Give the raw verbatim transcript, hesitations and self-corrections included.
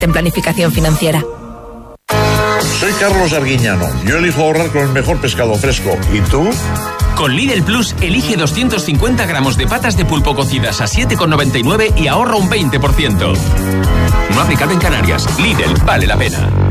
en planificación financiera. Soy Carlos Arguiñano. Yo elijo ahorrar con el mejor pescado fresco. ¿Y tú? Con Lidl Plus, elige doscientos cincuenta gramos de patas de pulpo cocidas a siete con noventa y nueve y ahorra un veinte por ciento. No aplicado en Canarias. Lidl, vale la pena.